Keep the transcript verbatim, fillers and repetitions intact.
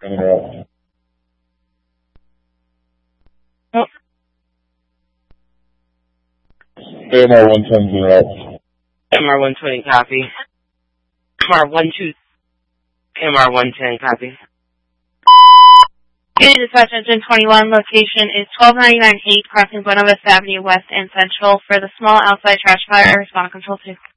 out. Oh. A M R one ten zero out. M R one twenty, copy. M R one two, M R one ten, copy. Unit Dispatch Engine twenty-one, location is twelve ninety-nine eight, crossing Buena Vista Avenue West and Central for the small outside trash fire. Respond to Control two.